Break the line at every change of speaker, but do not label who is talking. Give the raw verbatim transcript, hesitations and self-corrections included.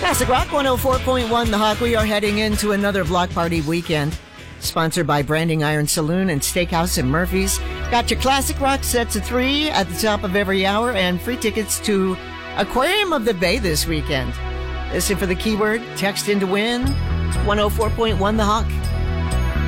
Classic Rock one oh four point one The Hawk. We are heading into another block party weekend. Sponsored by Branding Iron Saloon and Steakhouse in Murphy's. Got your Classic Rock sets of three at the top of every hour and free tickets to Aquarium of the Bay this weekend. Listen for the keyword, text in to win. one oh four point one The Hawk.